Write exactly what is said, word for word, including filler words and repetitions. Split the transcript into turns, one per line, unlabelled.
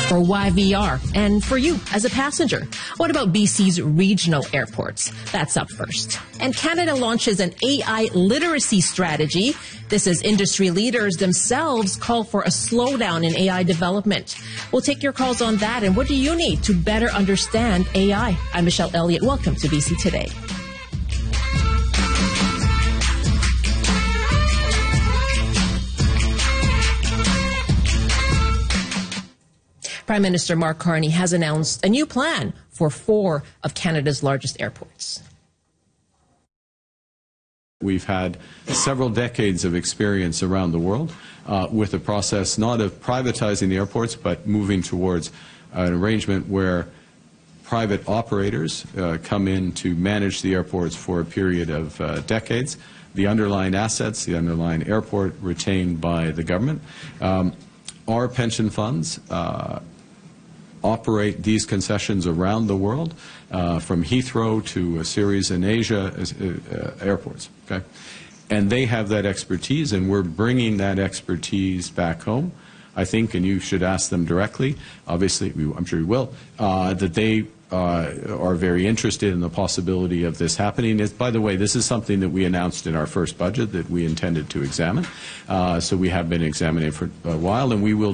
or Y V R? And for you as a passenger, what about B C's regional airports? That's up first. And Canada launches an A I literacy strategy. This as industry leaders themselves call for a slowdown in A I development. We'll take your calls on that and what do you need to better understand A I? I'm Michelle Elliott. Welcome to B C Today. Prime Minister Mark Carney has announced a new plan for four of Canada's largest airports.
We've had several decades of experience around the world uh, with the process not of privatizing the airports, but moving towards an arrangement where private operators uh, come in to manage the airports for a period of uh, decades. The underlying assets, the underlying airport retained by the government. Um, our pension funds uh, operate these concessions around the world, uh, from Heathrow to a series in Asia uh, uh, airports. Okay? And they have that expertise, and we're bringing that expertise back home, I think, and you should ask them directly, obviously, I'm sure you will, uh, that they uh, are very interested in the possibility of this happening. It's, by the way, this is something that we announced in our first budget that we intended to examine. Uh, so we have been examining it for a while, and we will